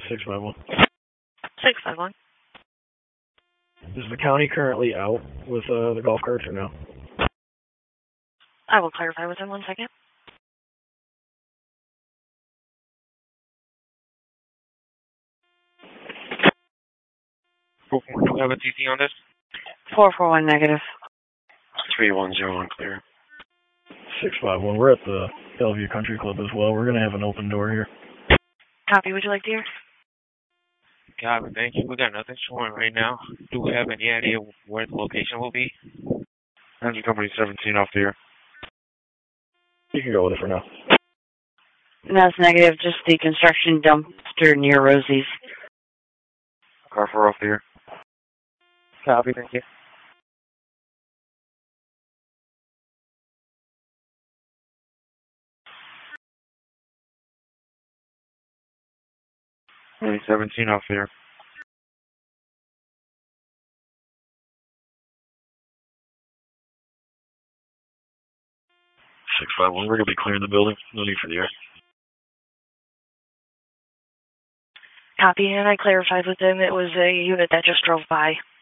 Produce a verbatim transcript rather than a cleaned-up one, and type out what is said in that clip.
six five one. six five one. Is the county currently out with uh, the golf carts or no? I will clarify with him one second. Do we have a T C on this? four four one negative. three one zero unclear. six five one. We're at the Bellevue Country Club as well. We're going to have an open door here. Copy. Would you like to hear? Copy, thank you. We got nothing showing right now. Do we have any idea where the location will be? Engine Company seventeen off the air. You can go with it for now. That's negative. Just the construction dumpster near Rosie's. Car four off the air. Copy, thank you. seventeen off the air. six five one, we're going to be clearing the building. No need for the air. Copy, and I clarified with him it was a unit that just drove by.